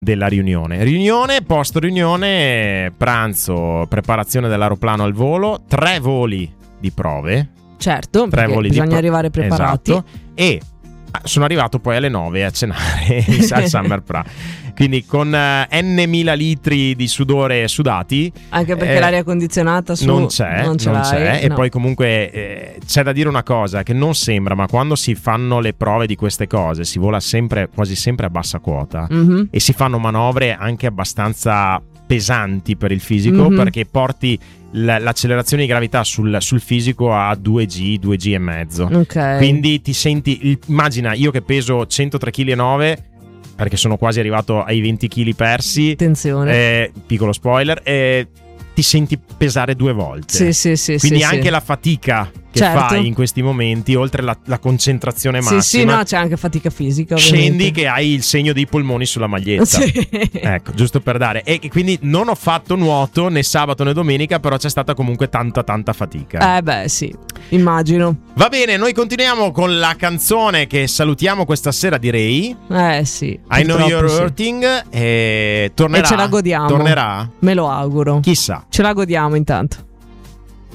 della riunione, post riunione, pranzo, preparazione dell'aeroplano al volo, 3 voli di prove. Certo, perché bisogna arrivare preparati. Esatto. E sono arrivato poi alle 9 a cenare al Summer Pra. Quindi con n mila litri di sudore sudati. Anche perché l'aria condizionata non c'è. E no. poi comunque c'è da dire una cosa che non sembra, ma quando si fanno le prove di queste cose si vola sempre, quasi sempre a bassa quota, e si fanno manovre anche abbastanza pesanti per il fisico, perché porti l'accelerazione di gravità sul fisico a 2G e mezzo. Okay. Quindi ti senti, immagina io che peso 103,9 kg, perché sono quasi arrivato ai 20 kg persi. Attenzione. Piccolo spoiler, ti senti pesare 2 volte. Sì. Quindi anche la fatica che fai in questi momenti, oltre la concentrazione massima. Sì, no, c'è anche fatica fisica, ovviamente. Scendi che hai il segno dei polmoni sulla maglietta. Sì. Ecco, giusto per dare. E quindi non ho fatto nuoto né sabato né domenica, però c'è stata comunque tanta fatica. Beh, sì, immagino. Va bene, noi continuiamo con la canzone che salutiamo questa sera, direi. Sì. I Know You're Hurting. Tornerà. E ce la godiamo. Tornerà? Me lo auguro. Chissà. Ce la godiamo intanto.